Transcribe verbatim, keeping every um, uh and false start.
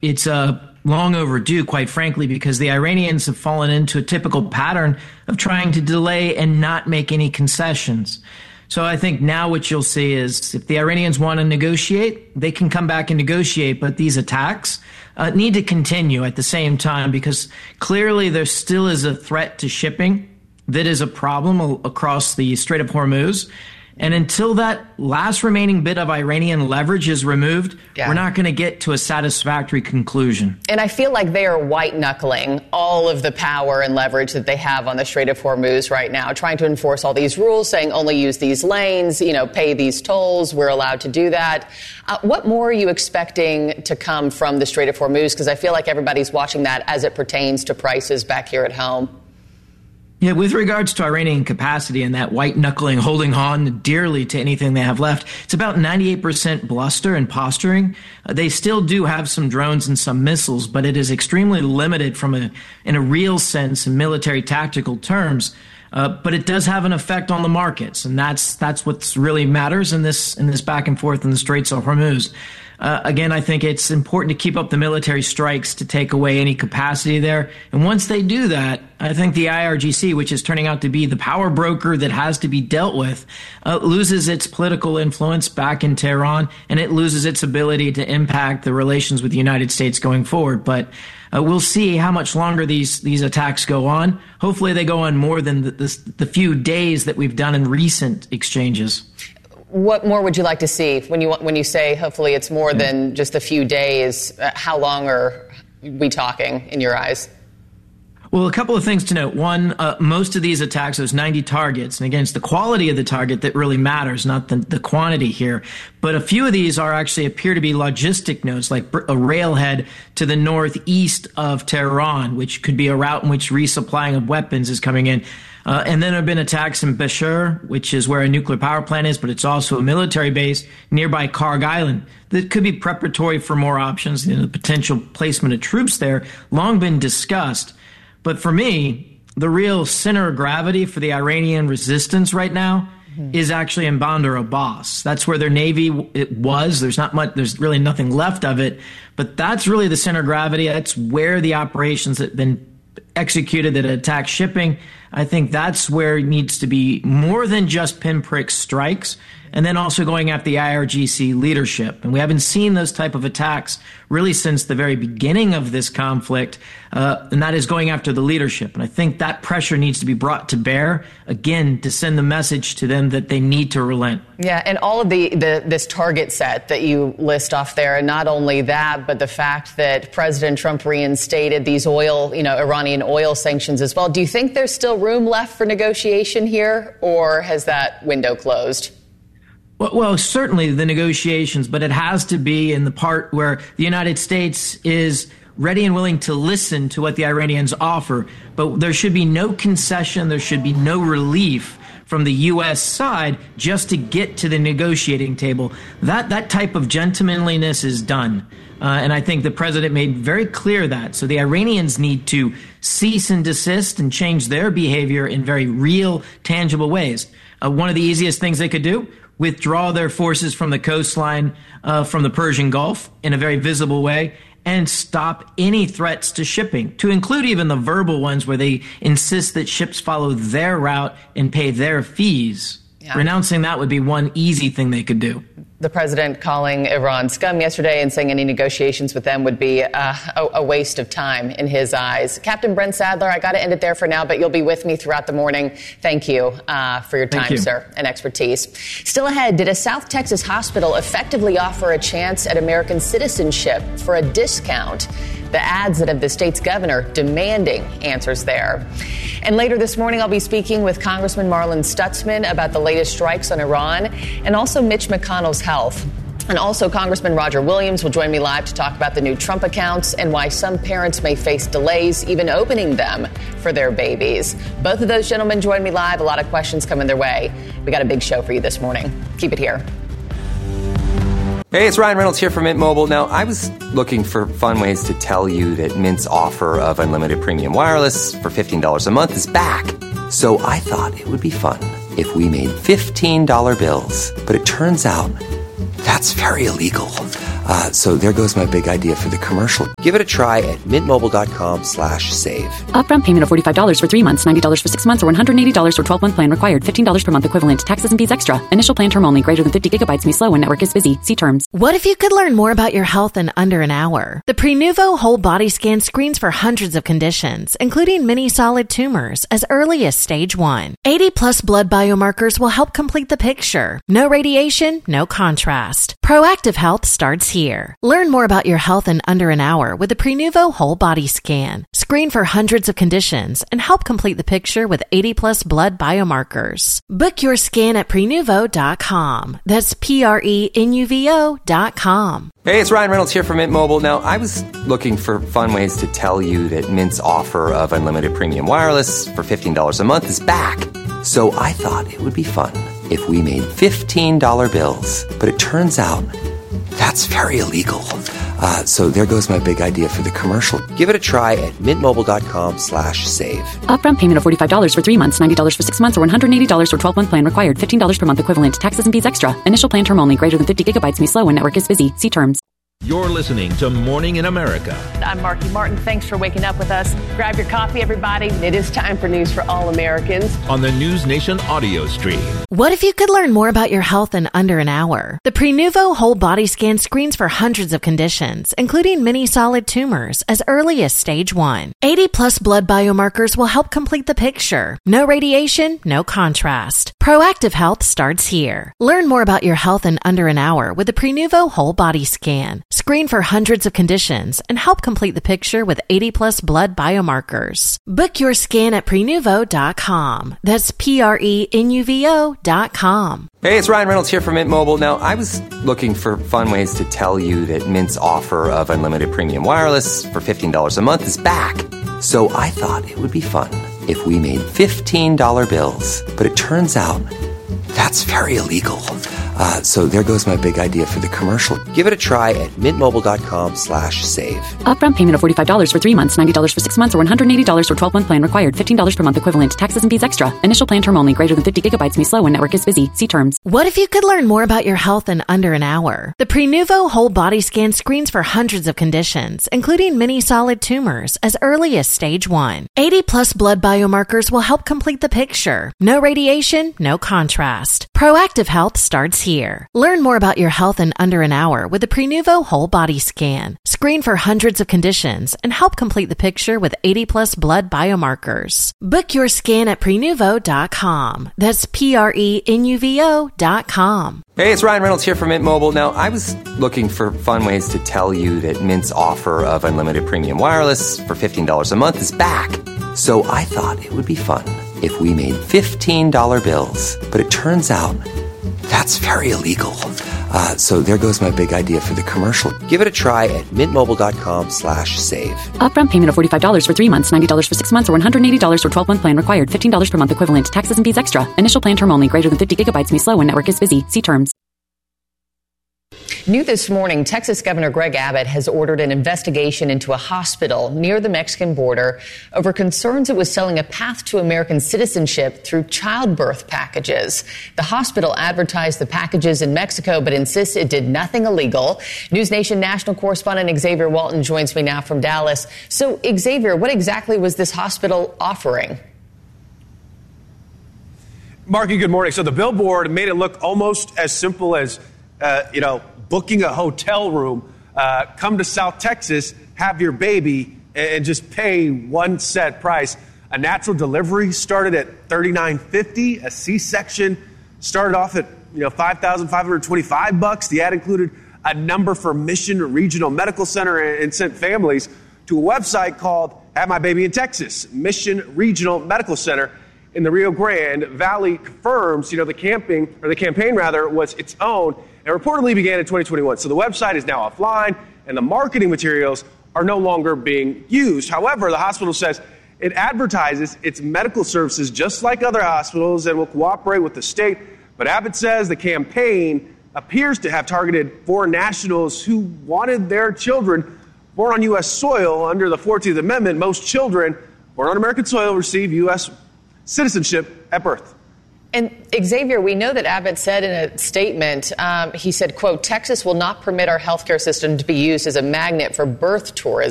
it's uh, long overdue, quite frankly, because the Iranians have fallen into a typical pattern of trying to delay and not make any concessions. So I think now what you'll see is if the Iranians want to negotiate, they can come back and negotiate. But these attacks uh, need to continue at the same time, because clearly there still is a threat to shipping that is a problem across the Strait of Hormuz. And until that last remaining bit of Iranian leverage is removed, yeah. we're not going to get to a satisfactory conclusion. And I feel like they are white-knuckling all of the power and leverage that they have on the Strait of Hormuz right now, trying to enforce all these rules, saying only use these lanes, you know, pay these tolls. We're allowed to do that. Uh, what more are you expecting to come from the Strait of Hormuz? Because I feel like everybody's watching that as it pertains to prices back here at home. Yeah, with regards to Iranian capacity and that white-knuckling, holding on dearly to anything they have left, it's about ninety-eight percent bluster and posturing. Uh, they still do have some drones and some missiles, but it is extremely limited from a, in a real sense, in military tactical terms. Uh, but it does have an effect on the markets, and that's that's what really matters in this in this back and forth in the Straits of Hormuz. Uh, again, I think it's important to keep up the military strikes to take away any capacity there. And once they do that, I think the I R G C, which is turning out to be the power broker that has to be dealt with, uh, loses its political influence back in Tehran, and it loses its ability to impact the relations with the United States going forward. But uh, we'll see how much longer these these attacks go on. Hopefully they go on more than the, the, the few days that we've done in recent exchanges. What more would you like to see when you when you say hopefully it's more than just a few days? Uh, how long are we talking in your eyes? Well, a couple of things to note. One, uh, most of these attacks, those ninety targets, and again, it's the quality of the target that really matters, not the, the quantity here. But a few of these are actually appear to be logistic nodes, like a railhead to the northeast of Tehran, which could be a route in which resupplying of weapons is coming in. Uh, and then there have been attacks in Bushehr, which is where a nuclear power plant is, but it's also a military base nearby Karg Island that could be preparatory for more options. You know, the potential placement of troops there, long been discussed. But for me, the real center of gravity for the Iranian resistance right now mm-hmm. is actually in Bandar Abbas. That's where their navy it was. There's not much. There's really nothing left of it. But that's really the center of gravity. That's where the operations have been executed that attack shipping. I think that's where it needs to be more than just pinprick strikes, and then also going after the I R G C leadership. And we haven't seen those type of attacks really since the very beginning of this conflict, uh, and that is going after the leadership. And I think that pressure needs to be brought to bear, again, to send the message to them that they need to relent. Yeah, and all of the, the this target set that you list off there, and not only that, but the fact that President Trump reinstated these oil, you know, Iranian oil sanctions as well. Do you think there's still room left for negotiation here, or has that window closed? Well, well, certainly the negotiations, but it has to be in the part where the United States is ready and willing to listen to what the Iranians offer. But there should be no concession. There should be no relief from the U S side just to get to the negotiating table. That that type of gentlemanliness is done. Uh, and I think the president made very clear that. So the Iranians need to cease and desist and change their behavior in very real, tangible ways. Uh, one of the easiest things they could do, withdraw their forces from the coastline uh, from the Persian Gulf in a very visible way, and stop any threats to shipping, to include even the verbal ones where they insist that ships follow their route and pay their fees. Yeah. Renouncing that would be one easy thing they could do. The president calling Iran scum yesterday and saying any negotiations with them would be uh, a, a waste of time in his eyes. Captain Brent Sadler, I got to end it there for now, but you'll be with me throughout the morning. Thank you uh, for your time, you. sir, and expertise. Still ahead, did a South Texas hospital effectively offer a chance at American citizenship for a discount? The ads that have the state's governor demanding answers there. And later this morning, I'll be speaking with Congressman Marlin Stutzman about the latest strikes on Iran and also Mitch McConnell's health. And also, Congressman Roger Williams will join me live to talk about the new Trump accounts and why some parents may face delays even opening them for their babies. Both of those gentlemen join me live. A lot of questions coming their way. We got a big show for you this morning. Keep it here. Hey, it's Ryan Reynolds here from Mint Mobile. Now, I was looking for fun ways to tell you that Mint's offer of unlimited premium wireless for fifteen dollars a month is back. So I thought it would be fun if we made fifteen dollar bills. But it turns out that's very illegal. Uh, so there goes my big idea for the commercial. Give it a try at mintmobile.com slash save. Upfront payment of forty-five dollars for three months, ninety dollars for six months, or one hundred eighty dollars for twelve-month plan required. fifteen dollars per month equivalent. Taxes and fees extra. Initial plan term only. Greater than fifty gigabytes may slow when network is busy. See terms. What if you could learn more about your health in under an hour? The Prenuvo Whole Body Scan screens for hundreds of conditions, including many solid tumors, as early as stage one. eighty plus blood biomarkers will help complete the picture. No radiation, no contrast. Proactive health starts here. Learn more about your health in under an hour with the Prenuvo Whole Body Scan. Screen for hundreds of conditions and help complete the picture with eighty plus blood biomarkers. Book your scan at prenuvo dot com. That's P R E N U V O dot com. Hey, it's Ryan Reynolds here from Mint Mobile. Now, I was looking for fun ways to tell you that Mint's offer of unlimited premium wireless for fifteen dollars a month is back. So I thought it would be fun if we made fifteen dollar bills. But it turns out that's very illegal. Uh, so there goes my big idea for the commercial. Give it a try at mintmobile.com slash save. Upfront payment of forty-five dollars for three months, ninety dollars for six months, or one hundred eighty dollars for twelve-month plan required. fifteen dollars per month equivalent. Taxes and fees extra. Initial plan term only. Greater than fifty gigabytes may slow when network is busy. See terms. You're listening to Morning in America. I'm Marky Martin. Thanks for waking up with us. Grab your coffee, everybody. It is time for news for all Americans. On the News Nation audio stream. What if you could learn more about your health in under an hour? The Prenuvo Whole Body Scan screens for hundreds of conditions, including many solid tumors, as early as stage one. eighty plus blood biomarkers will help complete the picture. No radiation, no contrast. Proactive health starts here. Learn more about your health in under an hour with the Prenuvo Whole Body Scan. Screen for hundreds of conditions and help complete the picture with eighty plus blood biomarkers. Book your scan at prenuvo dot com. That's P R E N U V O dot com. Hey, it's Ryan Reynolds here from Mint Mobile. Now, I was looking for fun ways to tell you that Mint's offer of unlimited premium wireless for fifteen dollars a month is back. So I thought it would be fun if we made fifteen dollar bills. But it turns out that's very illegal. Uh, so there goes my big idea for the commercial. Give it a try at mintmobile.com slash save. Upfront payment of forty-five dollars for three months, ninety dollars for six months, or one hundred eighty dollars for twelve-month plan required. fifteen dollars per month equivalent. Taxes and fees extra. Initial plan term only. Greater than fifty gigabytes may slow when network is busy. See terms. What if you could learn more about your health in under an hour? The Prenuvo Whole Body Scan screens for hundreds of conditions, including many solid tumors, as early as stage one. eighty plus blood biomarkers will help complete the picture. No radiation, no contrast. Proactive health starts here. Learn more about your health in under an hour with the Prenuvo Whole Body Scan. Screen for hundreds of conditions and help complete the picture with eighty plus blood biomarkers. Book your scan at prenuvo dot com. That's P R E N U V O dot com. Hey, it's Ryan Reynolds here from Mint Mobile. Now, I was looking for fun ways to tell you that Mint's offer of unlimited premium wireless for fifteen dollars a month is back. So I thought it would be fun if we made fifteen dollar bills. But it turns out that's very illegal. Uh, so there goes my big idea for the commercial. Give it a try at mintmobile.com slash save. Upfront payment of forty-five dollars for three months, ninety dollars for six months, or one hundred eighty dollars for twelve-month plan required. fifteen dollars per month equivalent. Taxes and fees extra. Initial plan term only. Greater than fifty gigabytes may slow when network is busy. See terms. New this morning, Texas Governor Greg Abbott has ordered an investigation into a hospital near the Mexican border over concerns it was selling a path to American citizenship through childbirth packages. The hospital advertised the packages in Mexico, but insists it did nothing illegal. News Nation national correspondent Xavier Walton joins me now from Dallas. So, Xavier, what exactly was this hospital offering? Marky, good morning. So the billboard made it look almost as simple as, uh, you know, booking a hotel room, uh, come to South Texas, have your baby, and just pay one set price. A natural delivery started at thirty-nine fifty. A C-section started off at you know five thousand five hundred twenty-five bucks. The ad included a number for Mission Regional Medical Center and sent families to a website called Have My Baby in Texas. Mission Regional Medical Center in the Rio Grande Valley confirms, you know, the camping or the campaign rather was its own. It reportedly began in twenty twenty-one. So the website is now offline and the marketing materials are no longer being used. However, the hospital says it advertises its medical services just like other hospitals and will cooperate with the state. But Abbott says the campaign appears to have targeted foreign nationals who wanted their children born on U S soil under the fourteenth Amendment. Most children born on American soil receive U S citizenship at birth. And Xavier, we know that Abbott said in a statement, um, he said, quote, Texas will not permit our healthcare system to be used as a magnet for birth tourism.